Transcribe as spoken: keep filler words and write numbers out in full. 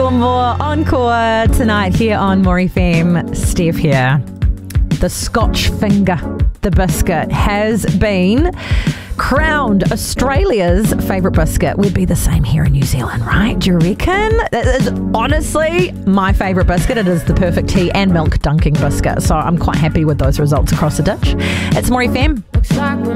Your More Encore tonight here on More F M. Steph here. The Scotch Finger, the biscuit, has been crowned Australia's favourite biscuit. Would be the same here in New Zealand, right? Do you reckon? It is honestly my favourite biscuit. It is the perfect tea and milk dunking biscuit. So I'm quite happy with those results across the ditch. It's More F M.